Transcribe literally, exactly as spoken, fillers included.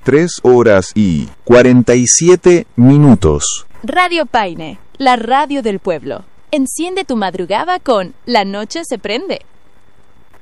tres horas y cuarenta y siete minutos. Radio Paine, la radio del pueblo. Enciende tu madrugada con La Noche se prende.